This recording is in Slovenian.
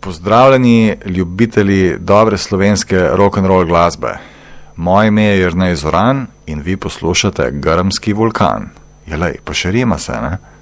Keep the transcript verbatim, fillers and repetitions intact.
Pozdravljeni ljubitelji dobre slovenske rock'n'roll glasbe. Moje ime je Jernej Zoran in vi poslušate Grmski vulkan. Jelej, pa še rima se, ne?